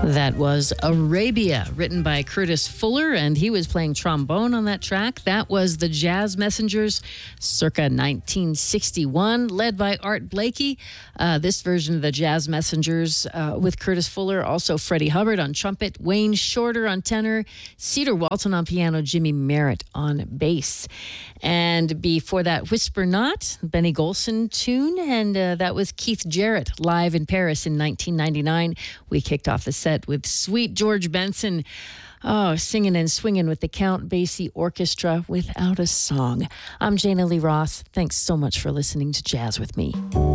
That was Arabia, written by Curtis Fuller, and he was playing trombone on that track. That was the Jazz Messengers, circa 1961, led by Art Blakey. This version of the Jazz Messengers with Curtis Fuller, also Freddie Hubbard on trumpet, Wayne Shorter on tenor, Cedar Walton on piano, Jimmy Merritt on bass. And before that, Whisper Not, Benny Golson tune, and that was Keith Jarrett live in Paris in 1999. We kicked off the set with Sweet George Benson, singing and swinging with the Count Basie Orchestra, Without a Song. I'm Jana Lee Ross. Thanks so much for listening to Jazz with Me.